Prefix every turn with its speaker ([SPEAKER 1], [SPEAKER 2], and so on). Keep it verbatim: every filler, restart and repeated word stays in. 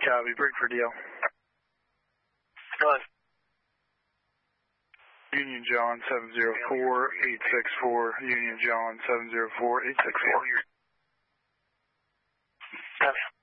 [SPEAKER 1] Copy, break for D L.
[SPEAKER 2] Go ahead.
[SPEAKER 1] Union John seven zero four eight six four, Union John seven zero four eight six four.
[SPEAKER 2] Copy.